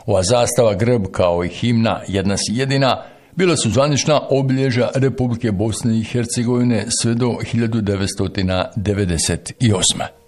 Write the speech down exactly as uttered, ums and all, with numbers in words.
Ova zastava, grb kao i himna Jedna si jedina bila su zvanična obilježja Republike Bosne i Hercegovine sve do hiljadu devetsto devedeset osme.